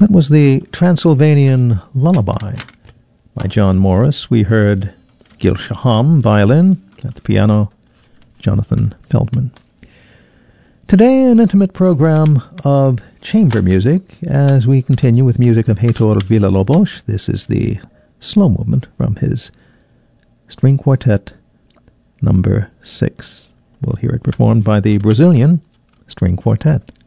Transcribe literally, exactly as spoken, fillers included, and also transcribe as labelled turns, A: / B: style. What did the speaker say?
A: That was the Transylvanian Lullaby by John Morris. We heard Gil Shaham, violin, at the piano, Jonathan Feldman. Today, an intimate program of chamber music as we continue with music of Heitor Villa-Lobos. This is the slow movement from his string quartet number six. We'll hear it performed by the Brazilian String Quartet.